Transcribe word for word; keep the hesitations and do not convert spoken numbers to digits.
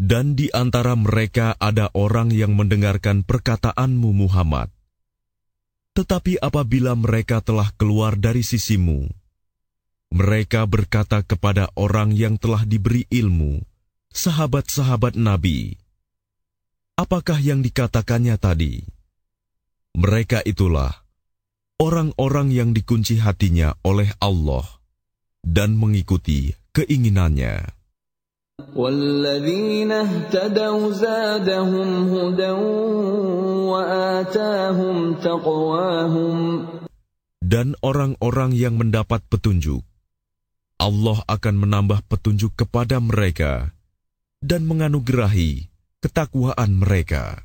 Dan di antara mereka ada orang yang mendengarkan perkataanmu Muhammad. Tetapi apabila mereka telah keluar dari sisimu, mereka berkata kepada orang yang telah diberi ilmu, sahabat-sahabat Nabi, apakah yang dikatakannya tadi? Mereka itulah orang-orang yang dikunci hatinya oleh Allah dan mengikuti keinginannya. وَالَّذِينَ اهْتَدَوْا زَادَهُمْ هُدًى وَآتَاهُمْ تَقْوَاهُمْ. Dan orang-orang yang mendapat petunjuk, Allah akan menambah petunjuk kepada mereka dan menganugerahi ketakwaan mereka.